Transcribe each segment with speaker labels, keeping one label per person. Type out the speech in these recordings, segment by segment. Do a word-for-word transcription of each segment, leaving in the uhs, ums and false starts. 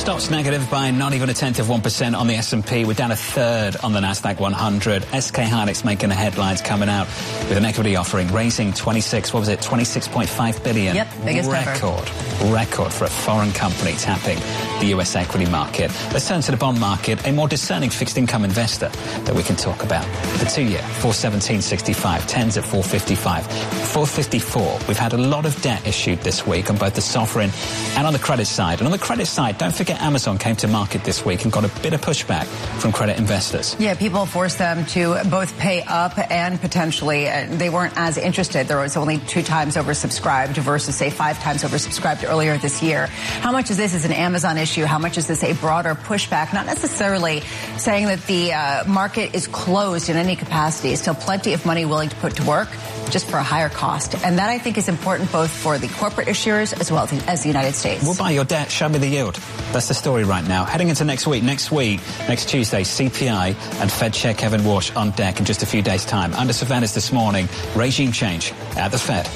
Speaker 1: Stocks negative by not even a tenth of one percent on the S and P. We're down a third on the Nasdaq one hundred. S K Hynix making the headlines, coming out with an equity offering, raising twenty-six, what was it, twenty-six point five billion.
Speaker 2: Yep, biggest
Speaker 1: record,
Speaker 2: ever.
Speaker 1: Record for a foreign company tapping the U S equity market. Let's turn to the bond market, a more discerning fixed income investor that we can talk about. The two-year, four seventeen sixty-five, tens at four fifty-five, four fifty-four. We've had a lot of debt issued this week on both the sovereign and on the credit side. And on the credit side, don't forget Amazon came to market this week and got a bit of pushback from credit investors.
Speaker 2: Yeah, people forced them to both pay up and potentially uh, they weren't as interested. There was only two times oversubscribed versus, say, five times oversubscribed earlier this year. How much of this is an Amazon issue? How much is this a broader pushback? Not necessarily saying that the uh, market is closed in any capacity. Still plenty of money willing to put to work, just for a higher cost. And that, I think, is important both for the corporate issuers as well as the United States.
Speaker 1: We'll buy your debt, show me the yield. That's the story right now. Heading into next week, next week, next Tuesday, C P I and Fed Chair Kevin Warsh on deck in just a few days' time. Under surveillance this morning, regime change at the Fed.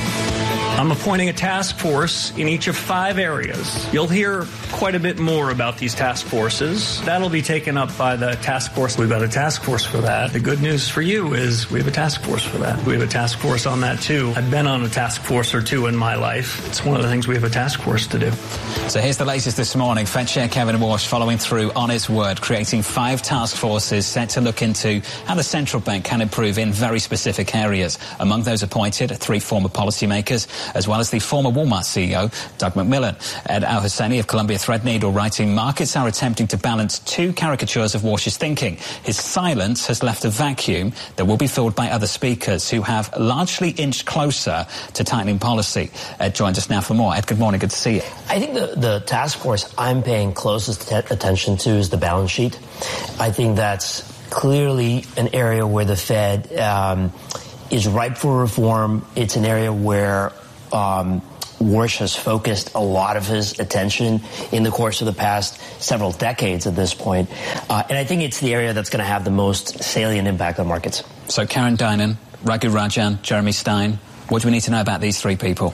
Speaker 3: I'm appointing a task force in each of five areas. You'll hear quite a bit more about these task forces. That'll be taken up by the task force. We've got a task force for that. The good news for you is we have a task force for that. We have a task force on that, too. I've been on a task force or two in my life. It's one of the things we have a task force to do.
Speaker 1: So here's the latest this morning. Fed Chair Kevin Warsh following through on his word, creating five task forces set to look into how the central bank can improve in very specific areas. Among those appointed, three former policymakers, as well as the former Walmart C E O, Doug McMillon. Ed Al-Husseini of Columbia Threadneedle writing, markets are attempting to balance two caricatures of Warsh's thinking. His silence has left a vacuum that will be filled by other speakers who have largely inched closer to tightening policy. Ed joins us now for more. Ed, good morning. Good to see you.
Speaker 4: I think the, the task force I'm paying closest attention to is the balance sheet. I think that's clearly an area where the Fed um, is ripe for reform. It's an area where Um, Warsh has focused a lot of his attention in the course of the past several decades at this point. Uh, and I think it's the area that's going to have the most salient impact on markets.
Speaker 1: So Karen Dinan, Raghu Rajan, Jeremy Stein, what do we need to know about these three people?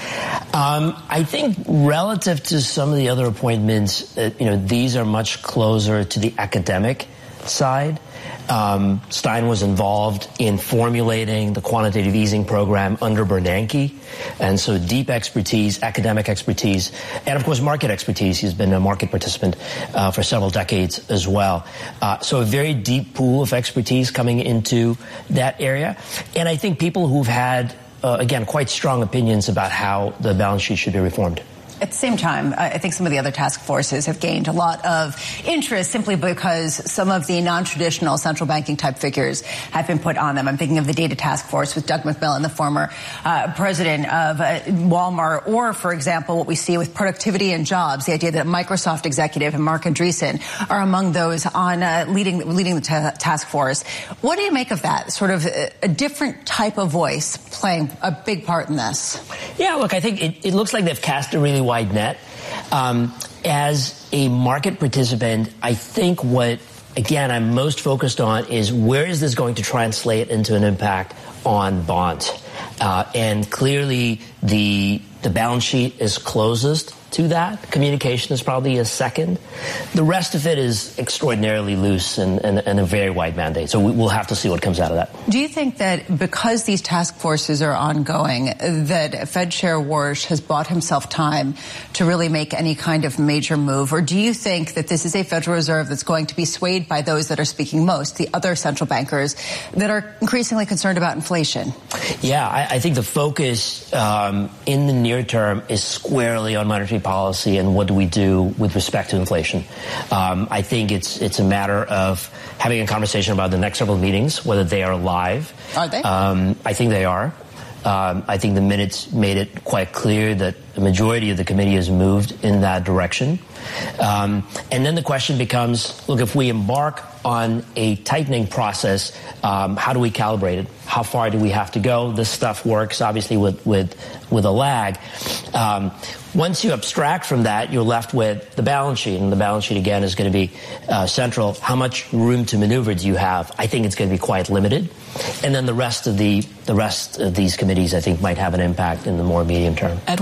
Speaker 4: Um, I think relative to some of the other appointments, uh, you know, these are much closer to the academic side. Um, Stein was involved in formulating the quantitative easing program under Bernanke, and so deep expertise, academic expertise, and of course market expertise. He's been a market participant uh, for several decades as well. Uh, so a very deep pool of expertise coming into that area, and I think people who've had, uh, again, quite strong opinions about how the balance sheet should be reformed.
Speaker 2: At the same time, I think some of the other task forces have gained a lot of interest simply because some of the non-traditional central banking type figures have been put on them. I'm thinking of the data task force with Doug McMillon, the former uh, president of uh, Walmart, or, for example, what we see with productivity and jobs, the idea that a Microsoft executive and Mark Andreessen are among those on uh, leading leading the ta- task force. What do you make of that? Sort of a, a different type of voice playing a big part in this.
Speaker 4: Yeah, look, I think it, it looks like they've cast a really wide net. Um, as a market participant, I think what, again, I'm most focused on is where is this going to translate into an impact on bonds? Uh, and clearly the the balance sheet is closest to that. Communication is probably a second. The rest of it is extraordinarily loose and, and, and a very wide mandate. So we, we'll have to see what comes out of that.
Speaker 2: Do you think that because these task forces are ongoing, that Fed Chair Warsh has bought himself time to really make any kind of major move? Or do you think that this is a Federal Reserve that's going to be swayed by those that are speaking most, the other central bankers that are increasingly concerned about inflation?
Speaker 4: Yeah, I, I think the focus um, in the near term is squarely on monetary policy and what do we do with respect to inflation. Um, I think it's it's a matter of having a conversation about the next several meetings, whether they are live.
Speaker 2: Are they?
Speaker 4: Um, I think they are. Um, I think the minutes made it quite clear that the majority of the committee has moved in that direction. Um, and then the question becomes, look, if we embark on a tightening process, um, how do we calibrate it? How far do we have to go? This stuff works, obviously, with with, with a lag. Um, once you abstract from that, you're left with the balance sheet. And the balance sheet, again, is going to be uh, central. How much room to maneuver do you have? I think it's going to be quite limited. And then the rest of the the rest of these committees, I think, might have an impact in the more medium term.
Speaker 1: Ed, what do you believe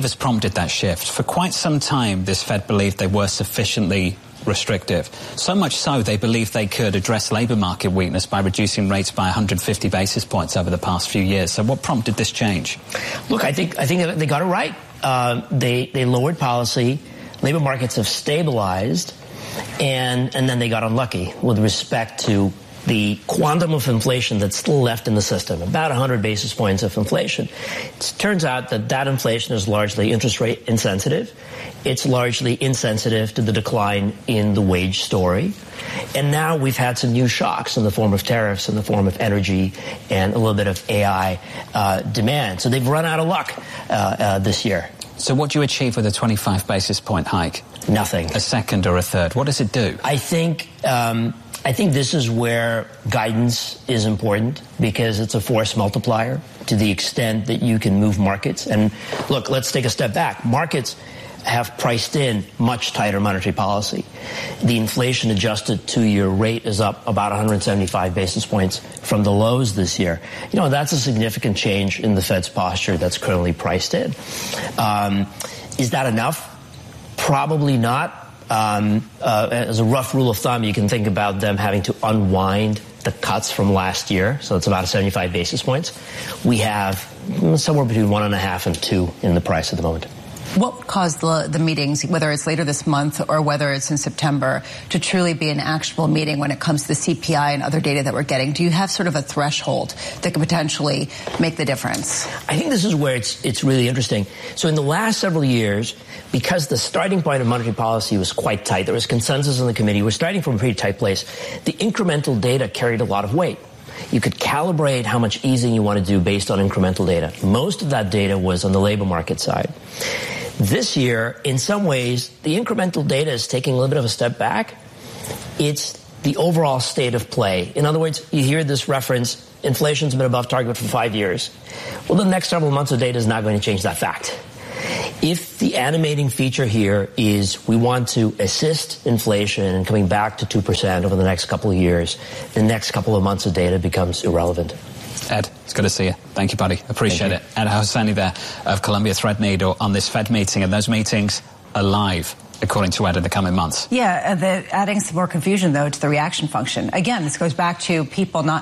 Speaker 1: whatever's prompted that shift. For quite some time, this Fed believed they were sufficiently restrictive. So much so, they believed they could address labour market weakness by reducing rates by one hundred fifty basis points over the past few years. So what prompted this change?
Speaker 4: Look, I think I think they got it right. Uh, they they lowered policy. Labour markets have stabilized, and and then they got unlucky with respect to the quantum of inflation that's still left in the system, about one hundred basis points of inflation. It turns out that that inflation is largely interest rate insensitive. It's largely insensitive to the decline in the wage story. And now we've had some new shocks in the form of tariffs, in the form of energy, and a little bit of A I uh, demand. So they've run out of luck uh, uh, this year.
Speaker 1: So what do you achieve with a twenty-five basis point hike?
Speaker 4: Nothing.
Speaker 1: A second or a third? What does it do?
Speaker 4: I think... Um, I think this is where guidance is important because it's a force multiplier to the extent that you can move markets. And look, let's take a step back. Markets have priced in much tighter monetary policy. The inflation-adjusted two-year rate is up about one hundred seventy-five basis points from the lows this year. You know, that's a significant change in the Fed's posture that's currently priced in. Um, is that enough? Probably not. Um, uh, as a rough rule of thumb, you can think about them having to unwind the cuts from last year. So it's about seventy-five basis points. We have somewhere between one and a half and two in the price at the moment.
Speaker 2: What caused the, the meetings, whether it's later this month or whether it's in September, to truly be an actionable meeting when it comes to the C P I and other data that we're getting? Do you have sort of a threshold that could potentially make the difference?
Speaker 4: I think this is where it's it's really interesting. So in the last several years, because the starting point of monetary policy was quite tight, there was consensus in the committee, we're starting from a pretty tight place, the incremental data carried a lot of weight. You could calibrate how much easing you want to do based on incremental data. Most of that data was on the labor market side. This year, in some ways, the incremental data is taking a little bit of a step back. It's the overall state of play. In other words, you hear this reference, inflation's been above target for five years. Well, the next several months of data is not going to change that fact. If the animating feature here is we want to assist inflation and coming back to two percent over the next couple of years, the next couple of months of data becomes irrelevant.
Speaker 1: Ed, it's good to see you. Thank you, buddy. Appreciate it. Ed Hosseini there of Columbia Threadneedle on this Fed meeting, and those meetings are live, according to Ed, in the coming months.
Speaker 2: Yeah, uh, the, adding some more confusion, though, to the reaction function. Again, this goes back to people not